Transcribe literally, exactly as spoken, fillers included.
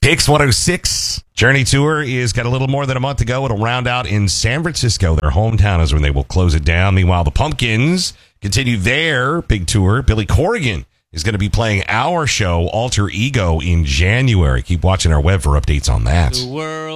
Kicks one oh six. Journey Tour is got a little more than a month to go. It'll round out in San Francisco. Their hometown is when they will close it down. Meanwhile, the Pumpkins continue their big tour. Billy Corrigan is going to be playing our show, Alter Ego, in January. Keep watching our web for updates on that. The world